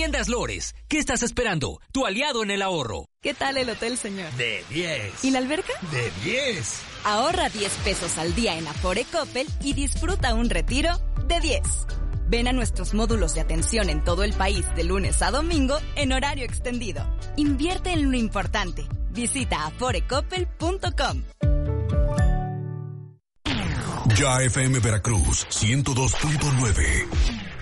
Tiendas Lores, ¿qué estás esperando? Tu aliado en el ahorro. ¿Qué tal el hotel, señor? De 10. ¿Y la alberca? De 10. Ahorra 10 pesos al día en Afore Coppel y disfruta un retiro de 10. Ven a nuestros módulos de atención en todo el país de lunes a domingo en horario extendido. Invierte en lo importante. Visita aforecoppel.com. Ya FM Veracruz 102.9.